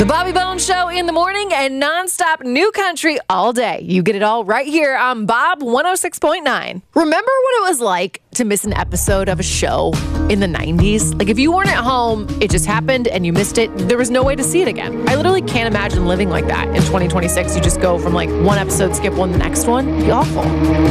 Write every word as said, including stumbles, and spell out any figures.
The Bobby Bones Show in the morning and nonstop new country all day. You get it all right here on Bob one oh six point nine. Remember what it was like to miss an episode of a show in the nineties? Like if you weren't at home, it just happened and you missed it. There was no way to see it again. I literally can't imagine living like that in twenty twenty-six. You just go from like one episode, skip one, the next one. It'd be awful.